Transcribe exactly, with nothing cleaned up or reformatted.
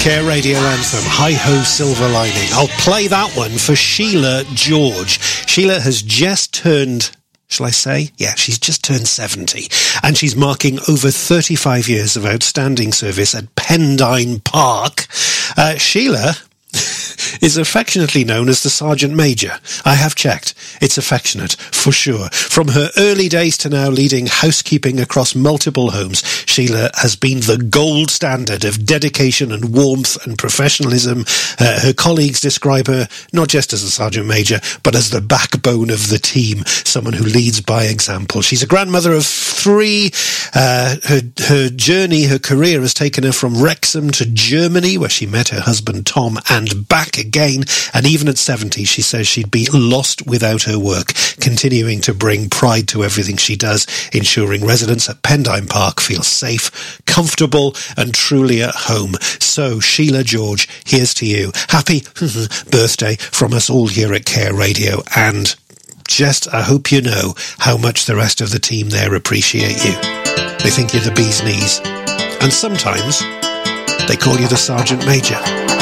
Care Radio Anthem, Hi-Ho Silver Lining. I'll play that one for Sheila George. Sheila has just turned, shall I say? Yeah, she's just turned seventy. And she's marking over thirty-five years of outstanding service at Pendine Park. Uh, Sheila is affectionately known as the Sergeant Major. I have checked. It's affectionate, for sure. From her early days to now leading housekeeping across multiple homes, Sheila has been the gold standard of dedication and warmth and professionalism. Uh, her colleagues describe her not just as a Sergeant Major, but as the backbone of the team, someone who leads by example. She's a grandmother of three. Uh, her, her journey, her career has taken her from Wrexham to Germany, where she met her husband Tom, and back again. And even at seventy, she says she'd be lost without her work, continuing to bring pride to everything she does, ensuring residents at Pendine Park feel safe, comfortable, and truly at home. So, Sheila George, here's to you. Happy birthday from us all here at Care Radio, and just, I hope you know how much the rest of the team there appreciate you. They think you're the bee's knees. And sometimes they call you the Sergeant Major.